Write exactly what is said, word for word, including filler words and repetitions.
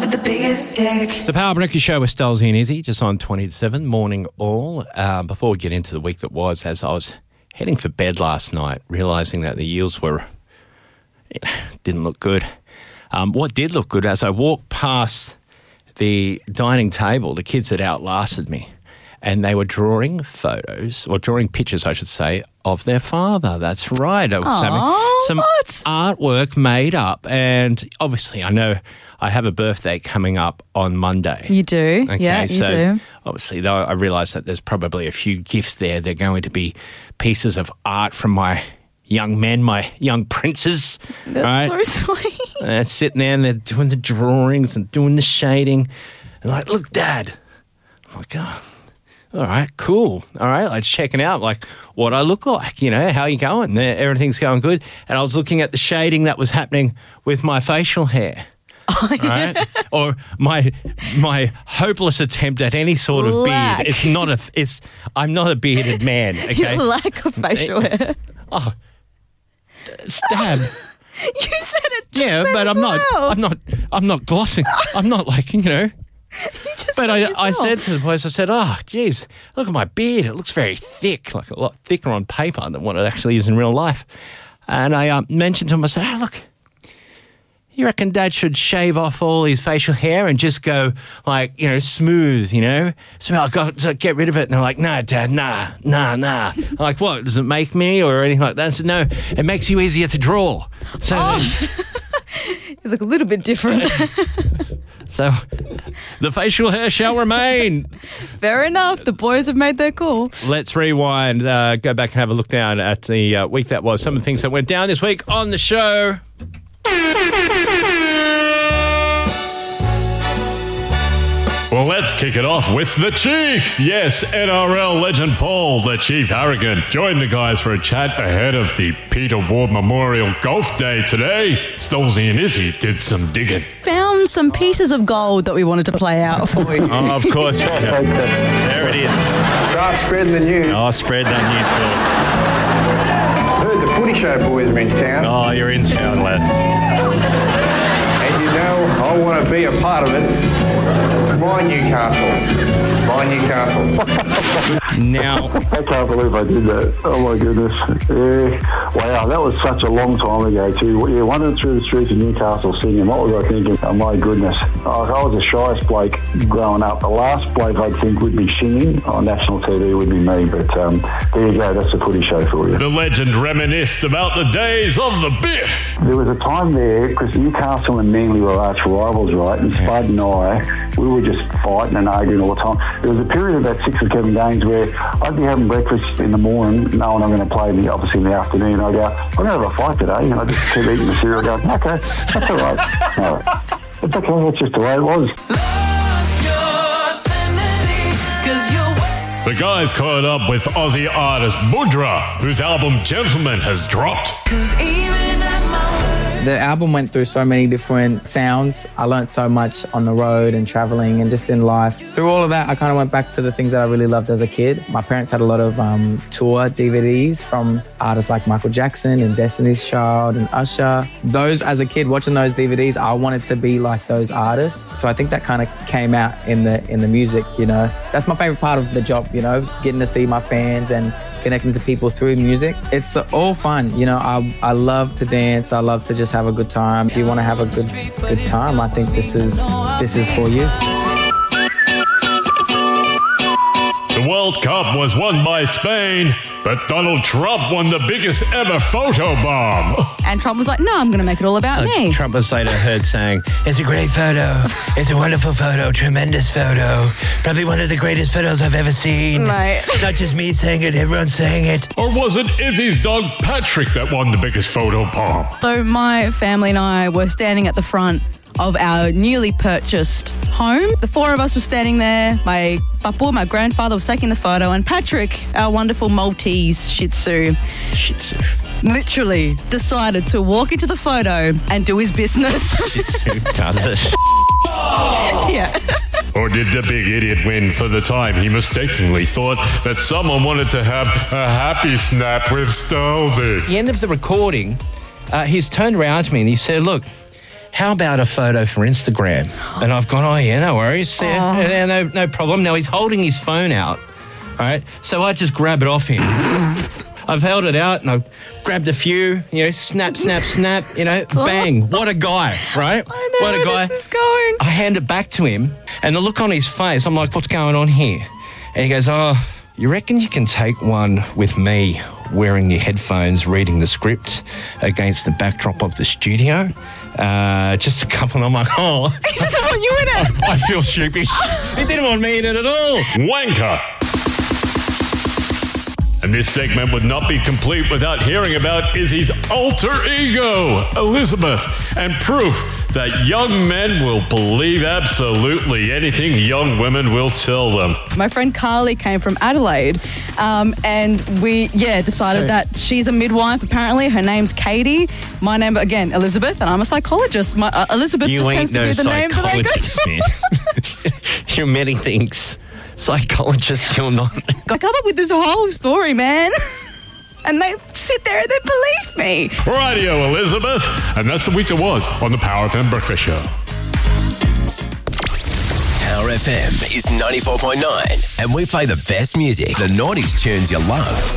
with the biggest dick. It's the Power Breakfast Show with Stolzy and Izzy, just on twenty to seven, morning all. Uh, before we get into the week that was, as I was heading for bed last night, realising that the yields were, you know, didn't look good. Um, what did look good, as I walked past the dining table, the kids had outlasted me, and they were drawing photos, or drawing pictures, I should say, of their father. That's right. I was Aww, having some what? artwork made up, and obviously I know I have a birthday coming up on Monday. You do. Okay, yeah, you so do. obviously, though, I realise that there's probably a few gifts there. They're going to be pieces of art from my young men, my young princes. That's right? so sweet. And they're sitting there and they're doing the drawings and doing the shading. And like, look, Dad. I'm like, oh, all right, cool. All right, like checking out like what I look like, you know, how you going? There, everything's going good. And I was looking at the shading that was happening with my facial hair. Oh, yeah. Right? Or my my hopeless attempt at any sort of Lack. beard. It's not a. It's I'm not a bearded man. Okay. Your lack of facial hair. Oh, stab. You said it just Yeah, then but as I'm not. well. I'm not. I'm not glossing. I'm not like you know. You just But said I, yourself. I said to the boys, I said, oh, geez, look at my beard. It looks very thick, like a lot thicker on paper than what it actually is in real life. And I um, mentioned to him, I said, hey, look, you reckon Dad should shave off all his facial hair and just go like, you know, smooth, you know? So I've got to get rid of it. And they're like, nah, Dad, nah, nah, nah. I'm like, what? Does it make me or anything like that? I said, no, it makes you easier to draw. So, Oh. You look a little bit different. so the facial hair shall remain. Fair enough. The boys have made their call. Let's rewind, uh, go back and have a look down at the uh, week that was. Some of the things that went down this week on the show. Well, let's kick it off with the Chief. Yes, N R L legend Paul, the Chief Harrigan, joined the guys for a chat ahead of the Peter Ward Memorial Golf Day today. Stolzy and Izzy did some digging. Found some pieces of gold that we wanted to play out for you. Oh, of course. Yeah. There it is. Start spreading the news. Oh, spread that Heard the footy show boys are in town. news, Bill. Oh, you're in town, lad. And you know, I want to be a part of it. My Newcastle. My Newcastle. Now, I can't believe I did that. Oh my goodness. Yeah. Wow, that was such a long time ago too. Yeah, wandering through the streets of Newcastle singing. What was I thinking? Oh my goodness. I I was the shyest bloke growing up. The last bloke I'd think would be singing on national T V would be me. But um, there you go. That's a footy show for you. The legend reminisced about the days of the Biff. There was a time there, because Newcastle and Manly were arch rivals, right? And Spud and I, we were just fighting and arguing all the time. There was a period of about six or seven games where I'd be having breakfast in the morning, knowing I'm going to play in the, obviously in the afternoon. I'd go, I'm going to have a fight today. And I just keep eating the cereal going, okay, that's all right. All right. It's okay, that's just the way it was. The guys caught up with Aussie artist Mudra, whose album Gentleman has dropped. The album went through so many different sounds. I learned so much on the road and traveling and just in life. Through all of that, I kind of went back to the things that I really loved as a kid. My parents had a lot of um, tour D V Ds from artists like Michael Jackson and Destiny's Child and Usher. Those, as a kid, watching those D V Ds, I wanted to be like those artists. So I think that kind of came out in the in the music, you know. That's my favorite part of the job, you know, getting to see my fans and connecting to people through music. It's all fun, you know. I I love to dance. I love to just have a good time. If you want to have a good good time, I think this is this is for you. The World Cup was won by Spain, but Donald Trump won the biggest ever photo bomb. And Trump was like, no, I'm going to make it all about me. Trump was later heard saying, it's a great photo. It's a wonderful photo. Tremendous photo. Probably one of the greatest photos I've ever seen. Right. Not just me saying it, everyone's saying it. Or was it Izzy's dog Patrick that won the biggest photo bomb? So my family and I were standing at the front of our newly purchased home. The four of us were standing there. My papu, my grandfather, was taking the photo, and Patrick, our wonderful Maltese Shih Tzu, Shih Tzu. literally decided to walk into the photo and do his business. Shih Tzu does it. Yeah. Or did the big idiot win for the time he mistakenly thought that someone wanted to have a happy snap with Stolzy? At the end of the recording, uh, he's turned around to me and he said, look, how about a photo for Instagram? And I've gone, oh, yeah, no worries. Yeah, yeah, no, no problem. Now, he's holding his phone out, all right? So I just grab it off him. I've held it out and I've grabbed a few, you know, snap, snap, snap, you know, bang. What a guy, right? I know what a where guy. this is going. I hand it back to him and the look on his face, I'm like, what's going on here? And he goes, oh, you reckon you can take one with me wearing your headphones, reading the script against the backdrop of the studio? Uh, just a couple. I'm like, oh. He doesn't want you in it. I feel sheepish. He didn't want me in it at all. Wanker. And this segment would not be complete without hearing about Izzy's alter ego, Elizabeth, and proof that young men will believe absolutely anything young women will tell them. My friend Carly came from Adelaide, um, and we, yeah, decided So- that she's a midwife, apparently. Her name's Katie. My name, again, Elizabeth, and I'm a psychologist. My, uh, Elizabeth You just ain't tends to no be the name that I go psychologist, to. man. You're many things. Psychologist, you're not. I come up with this whole story, man. And they sit there and they believe me. Radio Elizabeth. And that's the week that was on the Power F M Breakfast Show. Power F M is ninety-four point nine, and we play the best music, the nineties tunes you love.